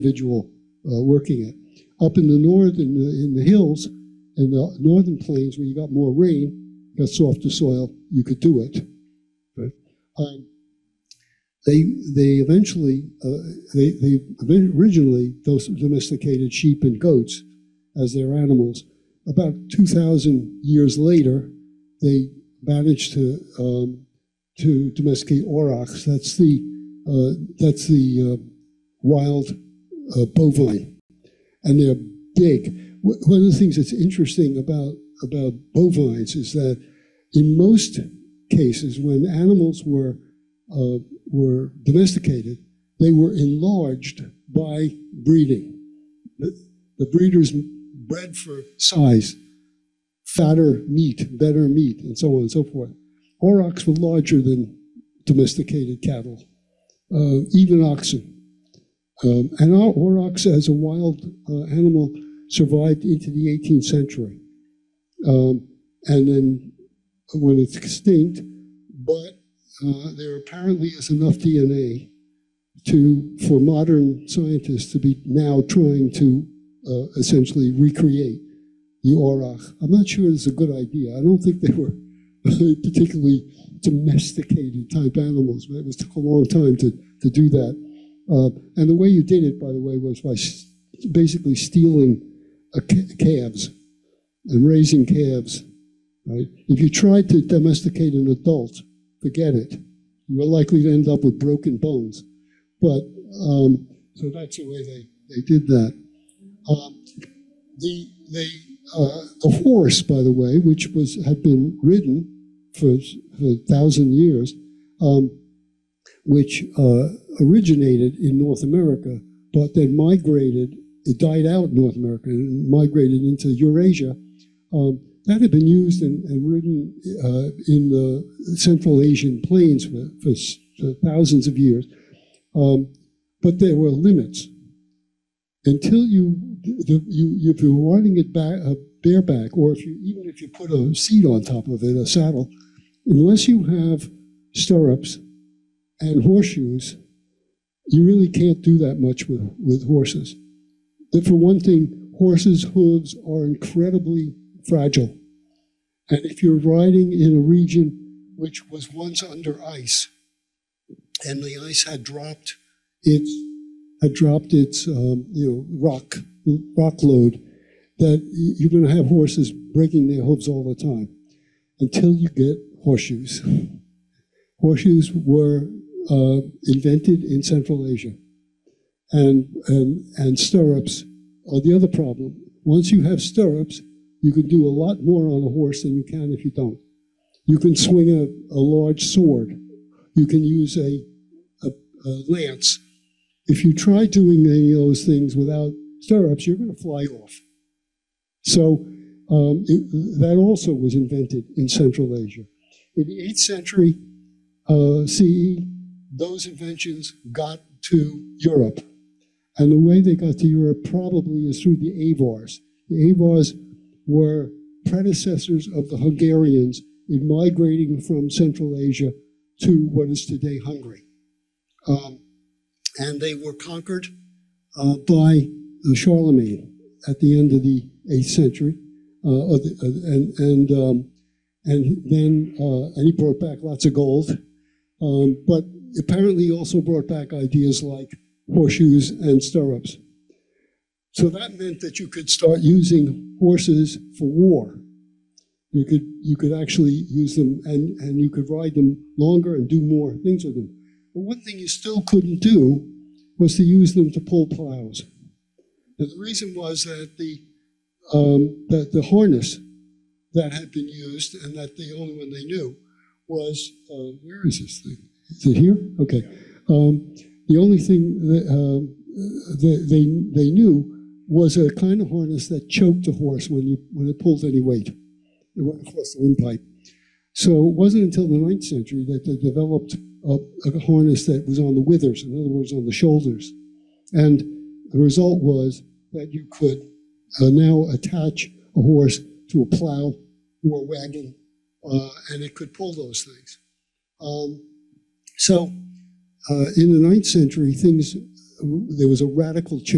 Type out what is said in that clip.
individual working it. Up in the north, in the hills, in the northern plains where you got more rain, got softer soil, you could do it. Right? They originally, those domesticated sheep and goats as their animals. About 2,000 years later, they managed to domesticate aurochs. That's the wild bovine, and they're big. One of the things that's interesting about bovines is that in most cases, when animals were domesticated, they were enlarged by breeding. The breeders bred for size, fatter meat, better meat, and so on and so forth. Aurochs were larger than domesticated cattle, even oxen. And our aurochs, as a wild animal, survived into the 18th century. And then when it's extinct, but there apparently is enough DNA for modern scientists to be now trying to essentially recreate the auroch. I'm not sure it's a good idea. I don't think they were particularly domesticated type animals, but it took a long time to do that. And the way you did it, by the way, was by basically stealing calves and raising calves. Right? If you tried to domesticate an adult, forget it. You were likely to end up with broken bones. But so that's the way they did that. The horse, by the way, which had been ridden for 1,000 years, which originated in North America, but then migrated. It died out in North America and migrated into Eurasia. That had been used and ridden in the Central Asian plains for thousands of years. But there were limits. Until if you're riding it bareback, or even if you put a seat on top of it, a saddle, unless you have stirrups and horseshoes, you really can't do that much with horses. But for one thing, horses' hooves are incredibly fragile. And if you're riding in a region which was once under ice, and the ice had dropped its rock load, that you're going to have horses breaking their hooves all the time until you get horseshoes. Horseshoes were invented in Central Asia, and stirrups are the other problem. Once you have stirrups, you can do a lot more on a horse than you can if you don't. You can swing a large sword. You can use a lance. If you try doing any of those things without stirrups, you're going to fly off. So that also was invented in Central Asia. In the 8th century CE, those inventions got to Europe. And the way they got to Europe probably is through the Avars. The Avars were predecessors of the Hungarians in migrating from Central Asia to what is today Hungary. And they were conquered by Charlemagne at the end of the 8th century. And he brought back lots of gold. But apparently he also brought back ideas like horseshoes and stirrups. So that meant that you could start using horses for war. You could actually use them, and you could ride them longer and do more things with them. But one thing you still couldn't do was to use them to pull plows. And the reason was that the harness that had been used, and that the only one they knew, was, where is this thing? Is it here? Okay. The only thing that they knew was a kind of harness that choked the horse when it pulled any weight. It went across the windpipe. So it wasn't until the 9th century that they developed a harness that was on the withers, in other words, on the shoulders. And the result was that you could now attach a horse to a plow or a wagon, and it could pull those things. So in the 9th century, there was a radical change.